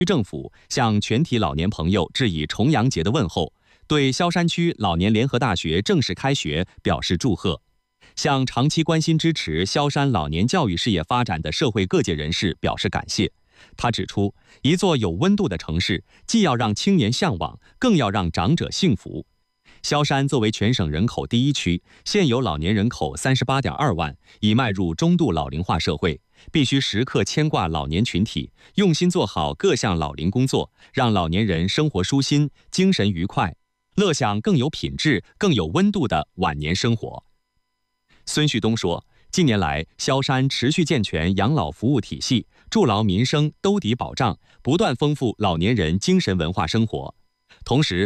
区政府向全体老年朋友致以重阳节的问候，对萧山区老年联合大学正式开学表示祝贺，向长期关心支持萧山老年教育事业发展的社会各界人士表示感谢。他指出，一座有温度的城市，既要让青年向往，更要让长者幸福。萧山作为全省人口第1区，现有老年人口38.2万，已迈入中度老龄化社会，必须时刻牵挂老年群体，用心做好各项老龄工作，让老年人生活舒心、精神愉快，乐享更有品质、更有温度的晚年生活。孙旭东说，近年来，萧山持续健全养老服务体系，筑牢民生兜底保障，不断丰富老年人精神文化生活。同时，